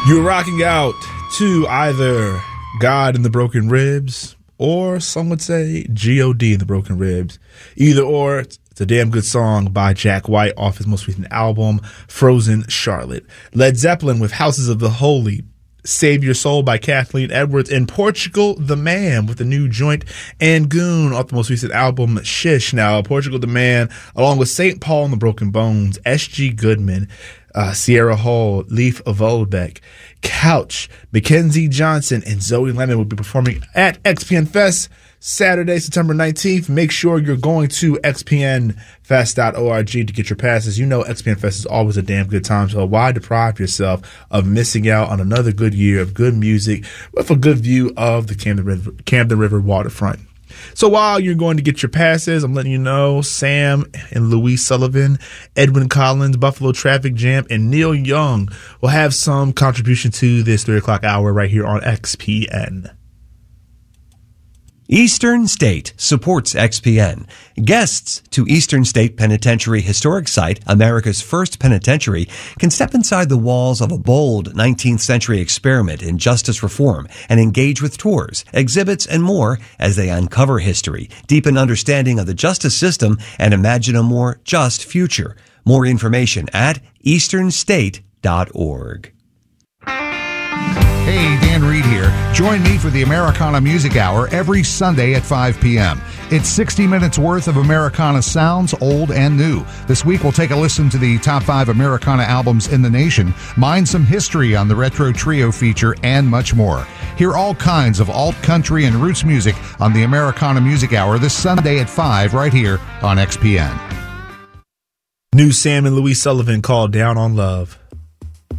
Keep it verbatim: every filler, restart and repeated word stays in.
You're rocking out to either God in the Broken Ribs, or some would say G O D in the Broken Ribs. Either or, it's a damn good song by Jack White off his most recent album, Frozen Charlotte. Led Zeppelin with Houses of the Holy. Save Your Soul by Kathleen Edwards. And Portugal the Man with the new joint and Goon off the most recent album, Shish. Now, Portugal the Man, along with Saint Paul and the Broken Bones, S G Goodman, Uh, Sierra Hall, Leif Volbeck, Couch, Mackenzie Johnson, and Zoe Lemon will be performing at X P N Fest Saturday, September nineteenth. Make sure you're going to x p n fest dot org to get your passes. You know X P N Fest is always a damn good time, so why deprive yourself of missing out on another good year of good music with a good view of the Camden River, Camden River waterfront? So while you're going to get your passes, I'm letting you know Sam and Louise Sullivan, Edwin Collins, Buffalo Traffic Jam, and Neil Young will have some contribution to this three o'clock hour right here on X P N. Eastern State supports X P N. Guests to Eastern State Penitentiary Historic Site, America's first penitentiary, can step inside the walls of a bold nineteenth century experiment in justice reform and engage with tours, exhibits, and more as they uncover history, deepen understanding of the justice system, and imagine a more just future. More information at eastern state dot org. Hey, Dan Reed here. Join me for the Americana Music Hour every Sunday at five p.m. It's sixty minutes worth of Americana sounds, old and new. This week we'll take a listen to the top five Americana albums in the nation, mine some history on the Retro Trio feature, and much more. Hear all kinds of alt country and roots music on the Americana Music Hour this Sunday at five right here on X P N. New Sam and Louise Sullivan called Down on Love.